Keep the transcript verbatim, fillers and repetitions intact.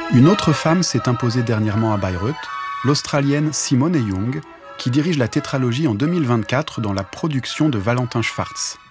Une autre femme s'est imposée dernièrement à Bayreuth, l'Australienne Simone Young, qui dirige la tétralogie en deux mille vingt-quatre dans la production de Valentin Schwartz.